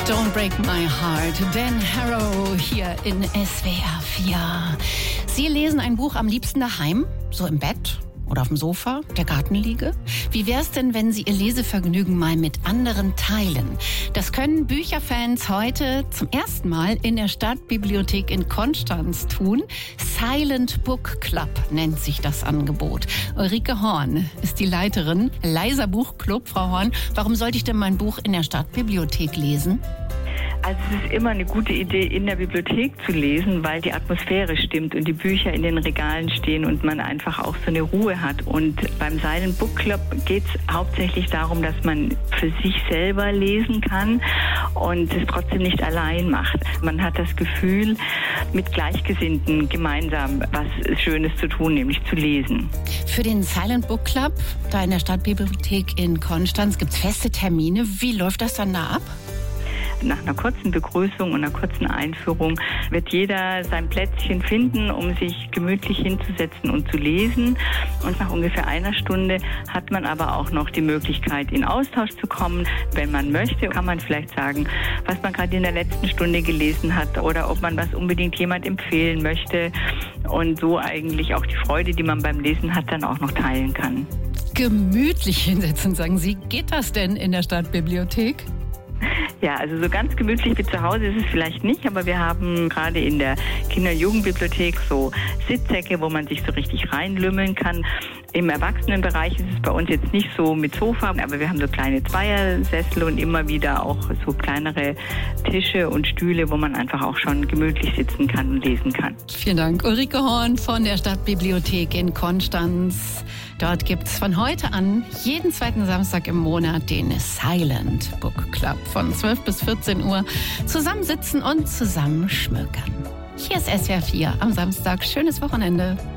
Don't Break My Heart, Dan Harrow hier in SWR 4. Sie lesen ein Buch am liebsten daheim, so im Bett oder auf dem Sofa, der Gartenliege? Wie wär's denn, wenn Sie Ihr Lesevergnügen mal mit anderen teilen? Das können Bücherfans heute zum ersten Mal in der Stadtbibliothek in Konstanz tun. Silent Book Club nennt sich das Angebot. Ulrike Horn ist die Leiterin. Leiser Buchclub, Frau Horn. Warum sollte ich denn mein Buch in der Stadtbibliothek lesen? Also es ist immer eine gute Idee, in der Bibliothek zu lesen, weil die Atmosphäre stimmt und die Bücher in den Regalen stehen und man einfach auch so eine Ruhe hat. Und beim Silent Book Club geht es hauptsächlich darum, dass man für sich selber lesen kann und es trotzdem nicht allein macht. Man hat das Gefühl, mit Gleichgesinnten gemeinsam was Schönes zu tun, nämlich zu lesen. Für den Silent Book Club, da in der Stadtbibliothek in Konstanz, gibt es feste Termine. Wie läuft das dann da ab? Nach einer kurzen Begrüßung und einer kurzen Einführung wird jeder sein Plätzchen finden, um sich gemütlich hinzusetzen und zu lesen. Und nach ungefähr einer Stunde hat man aber auch noch die Möglichkeit, in Austausch zu kommen. Wenn man möchte, kann man vielleicht sagen, was man gerade in der letzten Stunde gelesen hat oder ob man was unbedingt jemand empfehlen möchte. Und so eigentlich auch die Freude, die man beim Lesen hat, dann auch noch teilen kann. Gemütlich hinsetzen, sagen Sie. Geht das denn in der Stadtbibliothek? Ja, also so ganz gemütlich wie zu Hause ist es vielleicht nicht, aber wir haben gerade in der Kinder- und Jugendbibliothek so Sitzsäcke, wo man sich so richtig reinlümmeln kann. Im Erwachsenenbereich ist es bei uns jetzt nicht so mit Sofa, aber wir haben so kleine Zweiersessel und immer wieder auch so kleinere Tische und Stühle, wo man einfach auch schon gemütlich sitzen kann und lesen kann. Vielen Dank. Ulrike Horn von der Stadtbibliothek in Konstanz. Dort gibt es von heute an jeden zweiten Samstag im Monat den Silent Book Club von 12 bis 14 Uhr. Zusammensitzen und zusammen schmökern. Hier ist SWR 4 am Samstag. Schönes Wochenende.